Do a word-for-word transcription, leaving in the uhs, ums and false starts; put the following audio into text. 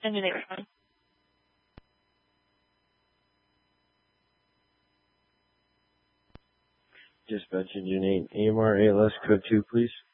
send you next one. Dispatch engineer A M R A L S code two, please.